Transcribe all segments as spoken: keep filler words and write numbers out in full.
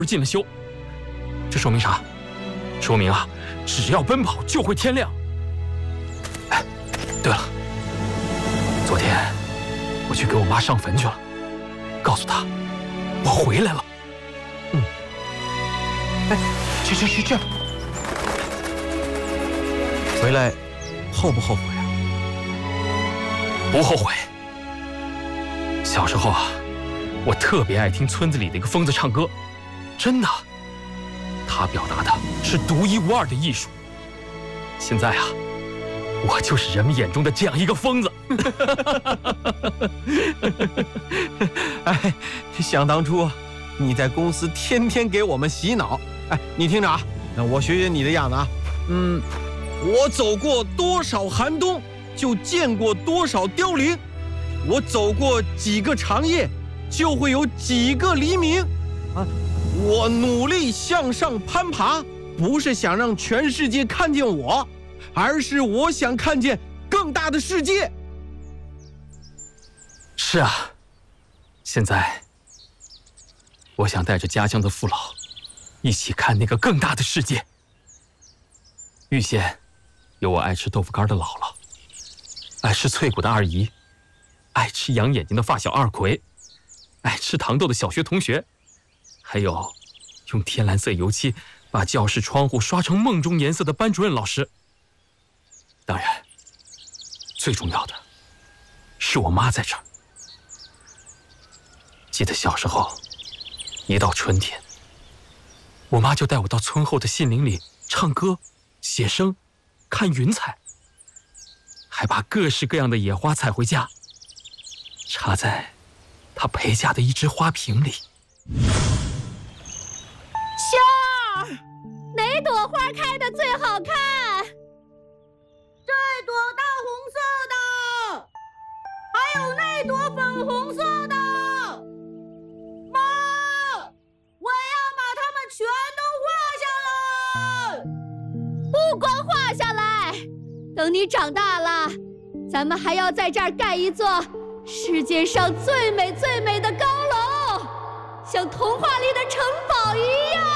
进了修。这说明啥？说明啊，只要奔跑就会天亮。哎，对了，昨天我去给我妈上坟去了，告诉她我回来了。嗯，哎，去去去去， 回来后不后悔啊？ 不后悔。小时候啊，我特别爱听村子里的一个疯子唱歌，真的，他表达的是独一无二的艺术。现在啊，我就是人们眼中的这样一个疯子。 哎，想当初你在公司天天给我们洗脑。哎，你听着啊，那我学学你的样子啊。嗯，我走过多少寒冬，就见过多少凋零。我走过几个长夜，就会有几个黎明。啊，我努力向上攀爬，不是想让全世界看见我，而是我想看见更大的世界。 是啊，现在我想带着家乡的父老一起看那个更大的世界。玉县有我爱吃豆腐干的姥姥，爱吃脆骨的二姨，爱吃羊眼睛的发小二奎，爱吃糖豆的小学同学，还有用天蓝色油漆把教室窗户刷成梦中颜色的班主任老师。当然，最重要的是我妈在这儿。记得小时候，一到春天，我妈就带我到村后的杏林里唱歌、写生、看云彩，还把各式各样的野花采回家，插在她陪嫁的一只花瓶里。 秀儿，哪朵花开的最好看？ 这朵大红色的，还有那朵粉红色的。妈，我要把它们全都画下来。 不光画下来，等你长大了，咱们还要在这儿盖一座世界上最美最美的高楼，像童话里的城堡一样。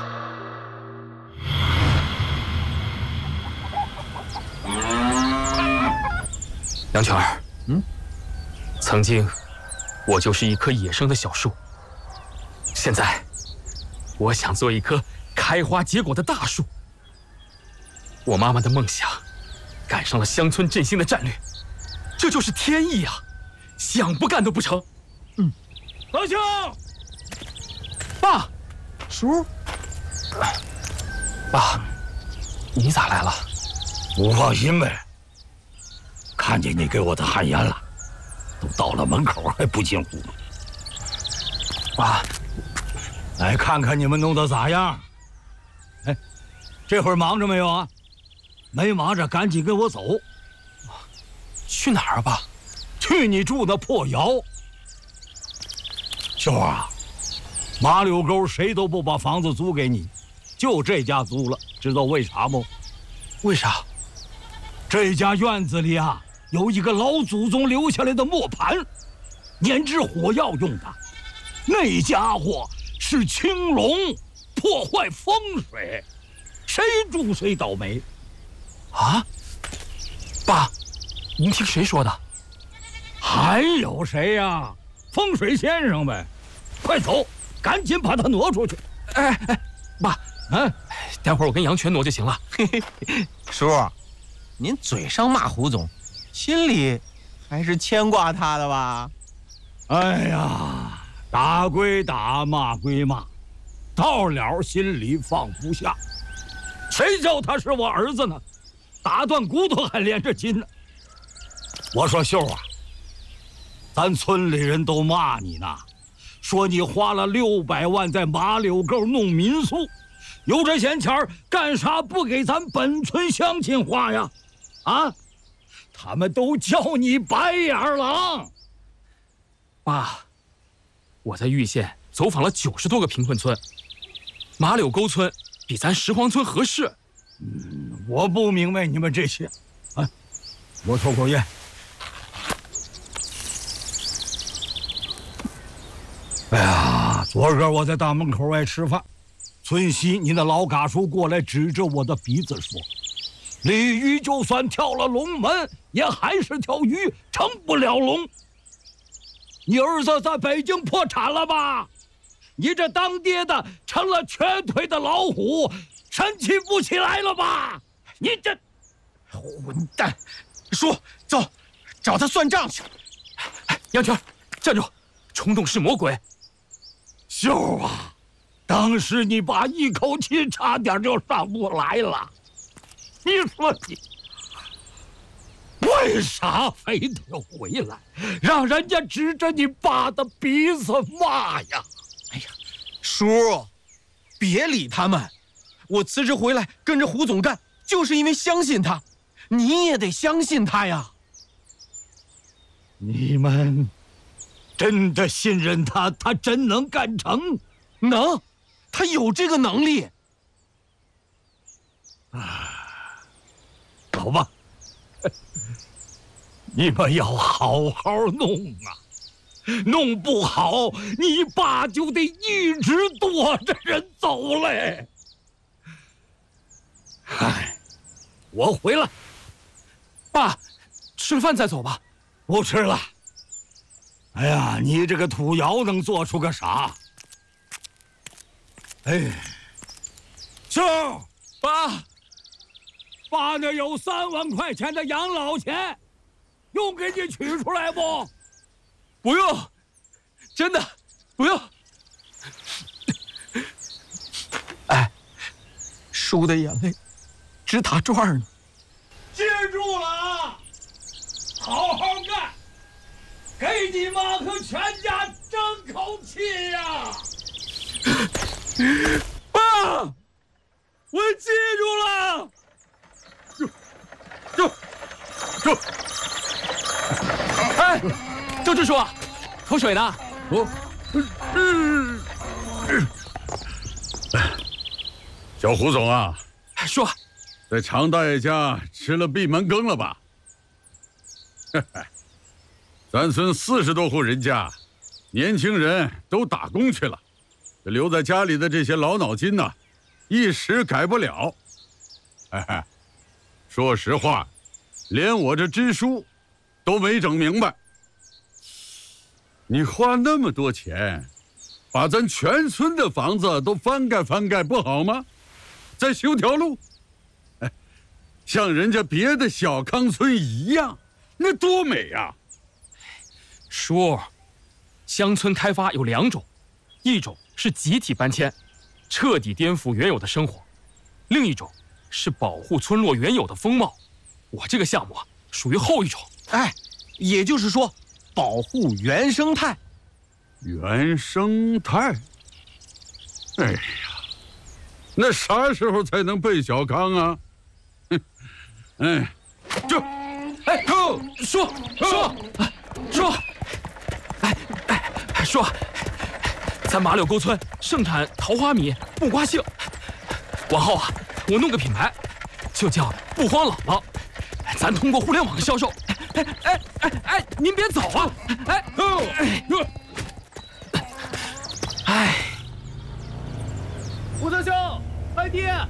杨泉儿，嗯，曾经我就是一棵野生的小树，现在我想做一棵开花结果的大树。我妈妈的梦想赶上了乡村振兴的战略，这就是天意啊，想不干都不成。嗯，老兄，爸， 叔， 爸，你咋来了？ 不放心呗，看见你给我的旱烟了，都到了门口还不进屋。 爸， 来看看你们弄得咋样？哎，这会儿忙着没有啊？没忙着，赶紧跟我走。 去哪儿啊，爸？ 去你住的破窑。秀儿啊，马柳沟谁都不把房子租给你，就这家租了，知道为啥不？ 为啥？ 这家院子里啊，有一个老祖宗留下来的磨盘，研制火药用的。那家伙是青龙，破坏风水，谁住谁倒霉。 啊，爸，您听谁说的？ 还有谁呀、啊？风水先生呗！快走，赶紧把他挪出去！ 哎哎，爸，嗯，待会儿我跟杨泉挪就行了。 嘿嘿，叔，您嘴上骂胡总，心里还是牵挂他的吧？ 哎呀，打归打，骂归骂，到了心里放不下。谁叫他是我儿子呢？打断骨头还连着筋呢。我说秀啊，咱村里人都骂你呢，说你花了六百万在马柳沟弄民宿，有这闲钱干啥不给咱本村乡亲花呀？啊，他们都叫你白眼狼。 爸，我在玉县走访了九十多个贫困村，马柳沟村比咱石荒村合适。 嗯，我不明白你们这些。啊，我抽口烟。哎呀， 昨儿个我在大门口外吃饭，村西你那老嘎叔过来指着我的鼻子说：“鲤鱼就算跳了龙门，也还是条鱼，成不了龙。你儿子在北京破产了吧？你这当爹的成了瘸腿的老虎，神气不起来了吧？你这混蛋！叔，走，找他算账去。 哎，杨全，站住！冲动是魔鬼。 秀啊，当时你爸一口气差点就上不来了，你说你为啥非得回来，让人家指着你爸的鼻子骂呀？ 哎呀，叔，别理他们。我辞职回来跟着胡总干，就是因为相信他。你也得相信他呀。 你们真的信任他？他真能干成？ 能，他有这个能力。 啊，好吧，你们要好好弄啊，弄不好你爸就得一直躲着人走嘞。唉，我回来。 爸，吃了饭再走吧。 不吃了。哎呀，你这个土窑能做出个啥？哎，秀， 爸， 爸那有三万块钱的养老钱，用给你取出来不？ 不用，真的不用。 哎，叔的眼泪直打转呢。 记住了啊，好好干，给你妈和全家争口气呀！ 爸，我记住了。 住，住，住！ 哎，周支书，口水呢？ 我，嗯， 小胡总啊， 说， 在常大爷家吃了闭门羹了吧？咱村四十多户人家，年轻人都打工去了，这留在家里的这些老脑筋呐，一时改不了。嘿嘿，说实话，连我这支书都没整明白。你花那么多钱，把咱全村的房子都翻盖翻盖，不好吗？再修条路，哎，像人家别的小康村一样，那多美呀！ 叔，乡村开发有两种，一种是集体搬迁，彻底颠覆原有的生活；另一种是保护村落原有的风貌。我这个项目啊，属于后一种。 哎，也就是说，保护原生态。 原生态。哎呀，那啥时候才能奔小康啊？哼，哎， 这，哎，叔，叔，叔，哎哎，叔，咱马柳沟村盛产桃花米、木瓜杏，往后啊，我弄个品牌，就叫不慌姥姥。咱通过互联网销售。哎哎哎哎，您别走啊！哎哎哎， 胡德兄，快递啊！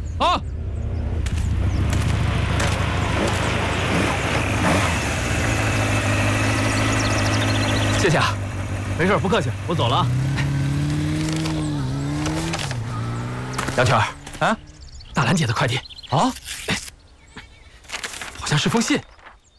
谢谢啊， 没事，不客气，我走了啊。 杨全儿啊， 大兰姐的快递啊， 好像是封信。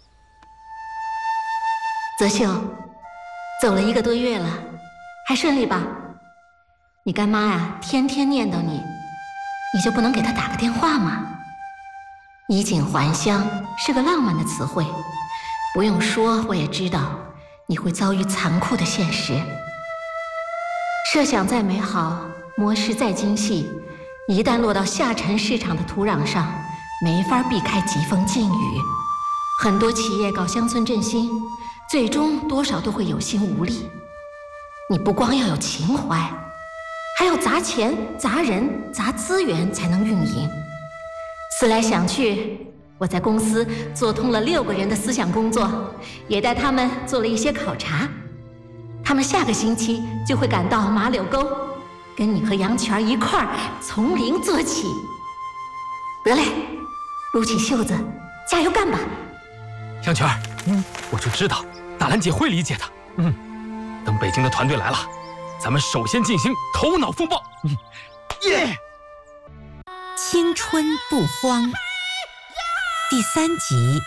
泽秀，走了一个多月了，还顺利吧？你干妈呀，天天念叨你，你就不能给她打个电话吗？衣锦还乡是个浪漫的词汇，不用说我也知道你会遭遇残酷的现实。设想再美好，模式再精细，一旦落到下沉市场的土壤上，没法避开疾风劲雨。很多企业搞乡村振兴，最终多少都会有心无力。你不光要有情怀，还要砸钱、砸人、砸资源才能运营。思来想去，我在公司做通了六个人的思想工作，也带他们做了一些考察。他们下个星期就会赶到马柳沟跟你和杨泉一块儿从零做起。得嘞，撸起袖子，加油干吧！ 杨泉，嗯，我就知道大兰姐会理解的。嗯，等北京的团队来了，咱们首先进行头脑风暴。嗯，耶！ 青春不慌，第三集。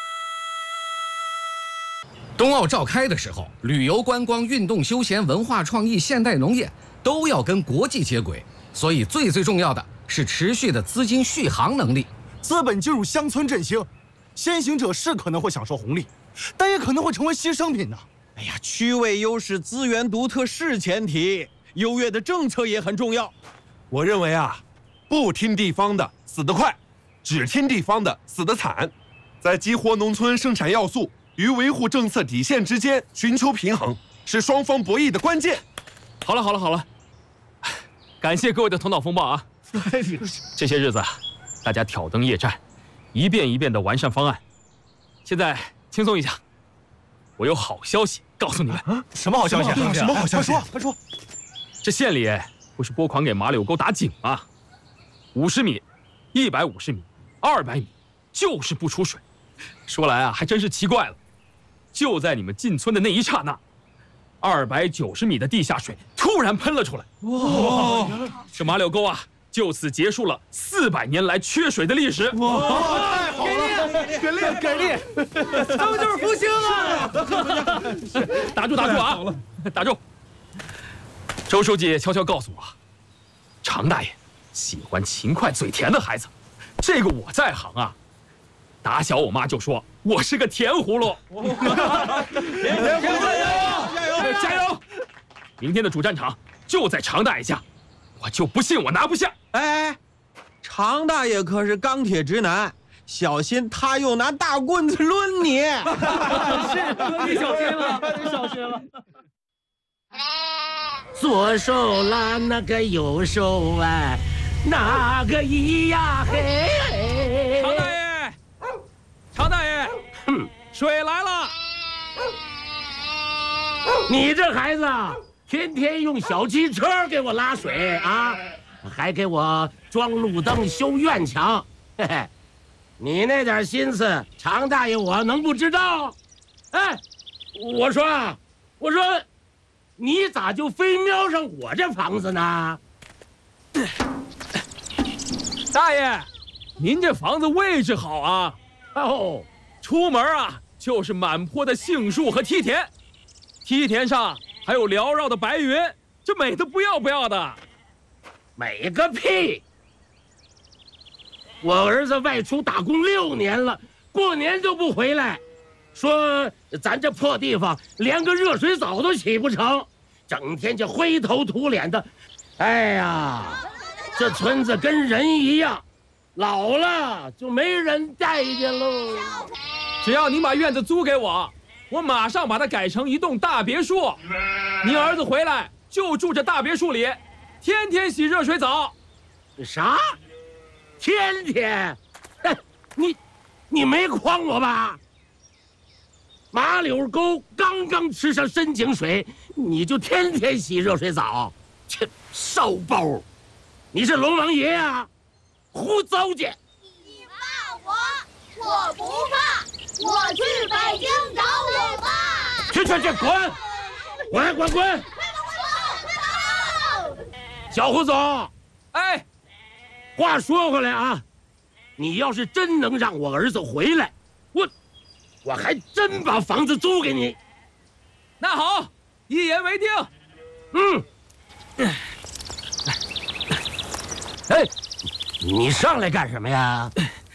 冬奥召开的时候，旅游、观光、运动、休闲、文化创意、现代农业都要跟国际接轨，所以最最重要的是持续的资金续航能力。 资本进入乡村振兴，先行者是可能会享受红利，但也可能会成为牺牲品呢。 哎呀，区位优势、资源独特是前提，优越的政策也很重要。 我认为啊，不听地方的死得快，只听地方的死得惨。在激活农村生产要素与维护政策底线之间寻求平衡，是双方博弈的关键。 好了好了好了，感谢各位的头脑风暴啊！这些日子，大家挑灯夜战，一遍一遍的完善方案。现在轻松一下，我有好消息告诉你们。 啊、什么好消息？什么好消息？快说快说！ 这县里不是拨款给马柳沟打井吗？五十米、一百五十米、二百米，就是不出水。说来啊，还真是奇怪了。就在你们进村的那一刹那，二百九十米的地下水突然喷了出来。哇！这马柳沟啊，就此结束了四百年来缺水的历史。 哇！太好了，给力给力！ 他们就是福星啊！ 打住打住啊！打住！周书记悄悄告诉我，常大爷喜欢勤快嘴甜的孩子。这个我在行啊。打小我妈就说我是个甜葫芦。甜葫芦加油加油加油！明天的主战场就在常大爷家，我就不信我拿不下。 哎，常大爷可是钢铁直男，小心他又拿大棍子抡你。 是，你小心了，你小心了。 左手拉那个右手啊，哪个咿呀嘿嘿。 常大爷，常大爷，水来了。 你这孩子天天用小汽车给我拉水啊，还给我装路灯、修院墙，嘿嘿，你那点心思，常大爷我能不知道？哎，我说啊，我说，你咋就非瞄上我这房子呢？ 大爷，您这房子位置好啊！ 哦， 出门啊就是满坡的杏树和梯田，梯田上还有缭绕的白云，这美得不要不要的。 美个屁！我儿子外出打工六年了，过年都不回来，说咱这破地方连个热水澡都起不成，整天就灰头土脸的。哎呀，这村子跟人一样，老了就没人待见喽。 只要您把院子租给我，我马上把它改成一栋大别墅。您儿子回来就住这大别墅里，天天洗热水澡。 啥？天天？哎，你你没诓我吧？马柳沟刚刚吃上深井水，你就天天洗热水澡？切，骚包！你是龙王爷呀、啊？胡糟践！ 你怕我，我不怕，我去北京找我爸。 去去去，滚！滚滚滚！小胡总， 哎， 话说回来啊，你要是真能让我儿子回来，我我还真把房子租给你。 那好，一言为定。 嗯。哎，你上来干什么呀？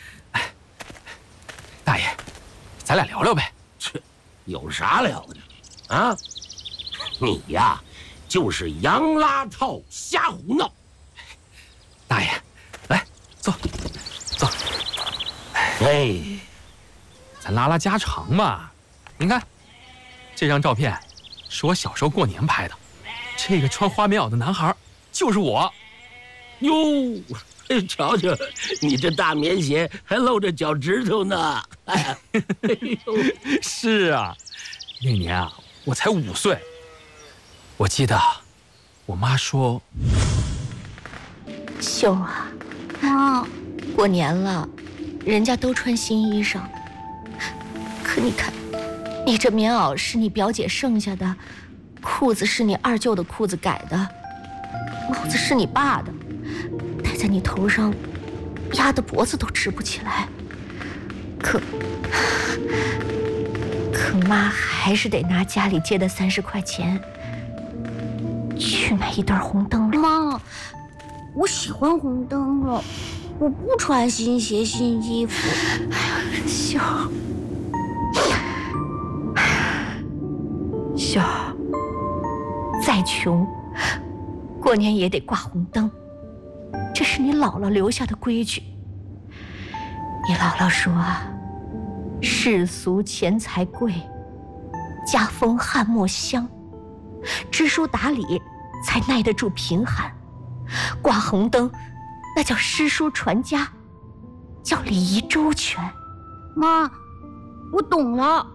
大爷，咱俩聊聊呗。 切，有啥聊的？啊，你呀，就是洋拉套，瞎胡闹。 大爷，来坐，坐。 哎， 咱拉拉家常嘛。您看，这张照片是我小时候过年拍的，这个穿花棉袄的男孩就是我。 哟，瞧瞧，你这大棉鞋还露着脚趾头呢。哎呦，是啊，那年啊，我才五岁。我记得我妈说：“ 秀啊，妈，过年了，人家都穿新衣裳，可你看，你这棉袄是你表姐剩下的，裤子是你二舅的裤子改的，帽子是你爸的，戴在你头上，压得脖子都直不起来。可，可妈还是得拿家里借的三十块钱。”去买一对红灯笼。 妈，我喜欢红灯笼，我不穿新鞋新衣服。 哎呀，秀秀，再穷，过年也得挂红灯，这是你姥姥留下的规矩。你姥姥说啊，世俗钱财贵，家风翰墨香。知书达理才耐得住贫寒，挂红灯那叫诗书传家，叫礼仪周全。 妈，我懂了。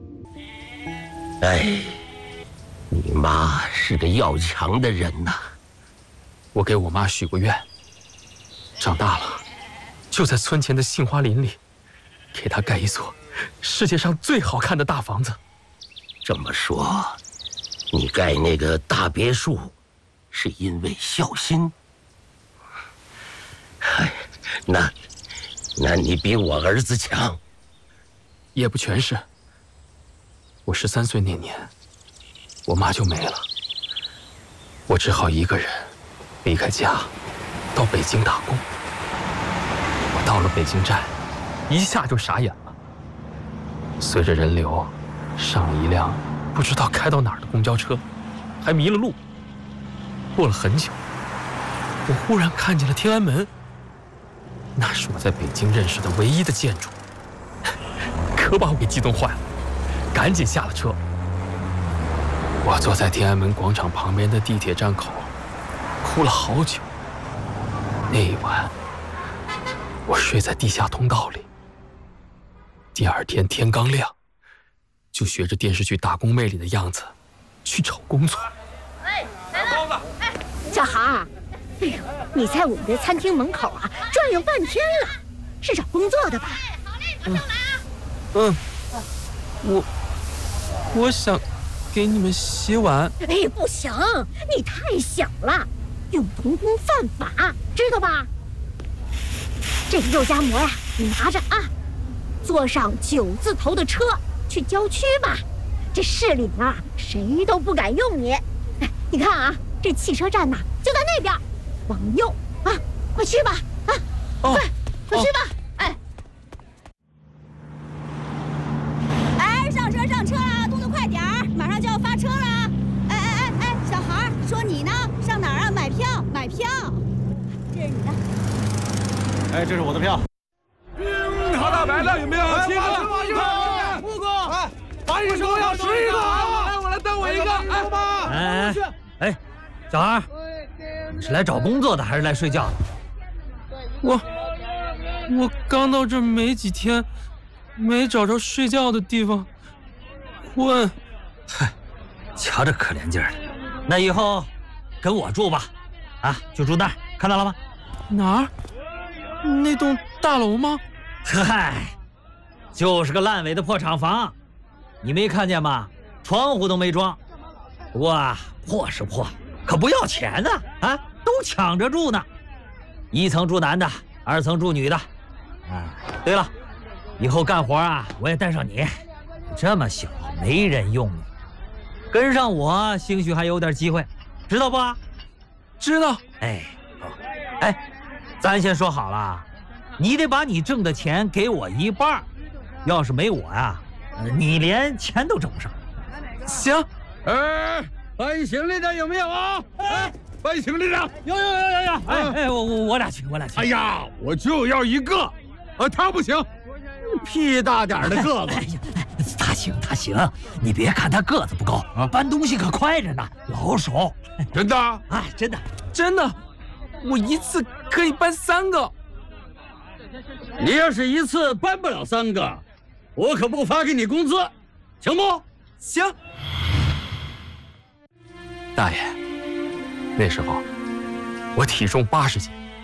哎，你妈是个要强的人呐。 我给我妈许过愿，长大了就在村前的杏花林里，给她盖一座世界上最好看的大房子。 这么说，你盖那个大别墅，是因为孝心？哎，那，那你比我儿子强。 也不全是。我十三岁那年，我妈就没了，我只好一个人离开家，到北京打工。我到了北京站，一下就傻眼了。随着人流，上了一辆不知道开到哪儿的公交车，还迷了路。过了很久，我忽然看见了天安门，那是我在北京认识的唯一的建筑，可把我给激动坏了，赶紧下了车。我坐在天安门广场旁边的地铁站口，哭了好久。那一晚，我睡在地下通道里。第二天天刚亮，就学着电视剧《打工妹》里的样子，去找工作。 哎，来了！哎，小孩，哎呦，你在我们的餐厅门口啊转悠半天了，是找工作的吧？好嘞，马上来啊！ 嗯，我我想给你们洗碗。 哎，不行，你太小了，用童工犯法，知道吧？这个肉夹馍呀，你拿着啊，坐上九字头的车去郊区吧。这市里啊，谁都不敢用你。哎，你看啊，这汽车站呐就在那边，往右啊，快去吧啊！ 哦、 快，快去吧！哦、哎，哎，上车上车啊，动作快点儿，马上就要发车了。哎哎哎哎，小孩，说你呢？上哪儿啊？买票，买票。这是你的。 哎，这是我的票。 嗯，好大白的有没有？七个， 一个，五个，哎，八一手要十一个啊！ 来，我来当我一个，哎哎哎，小孩，你是来找工作的还是来睡觉的？ 我我刚到这没几天，没找着睡觉的地方，困。 嗨，瞧这可怜劲儿的，那以后跟我住吧，啊，就住那儿，看到了吗？ 哪儿？那栋大楼吗？ 嗨，就是个烂尾的破厂房，你没看见吗？窗户都没装。不过啊，破是破，可不要钱呢，啊，都抢着住呢。一层住男的，二层住女的。啊，对了，以后干活啊，我也带上你。这么小，没人用你，跟上我，兴许还有点机会，知道不？ 知道。 哎，好，哎。咱先说好了，你得把你挣的钱给我一半，要是没我呀、啊，你连钱都挣不上。 行。 哎，搬行李的有没有啊？哎，搬行李的有有有有有。哎哎，我我我俩去，我俩去。 哎呀，我就要一个，啊，他不行，屁大点的个子。 哎呀，他行他行，你别看他个子不高啊，搬东西可快着呢，老手。 真的？ 哎，真的真的。我一次可以搬三个。 你要是一次搬不了三个，我可不发给你工资，行不？ 行。大爷， 那时候我体重八十斤，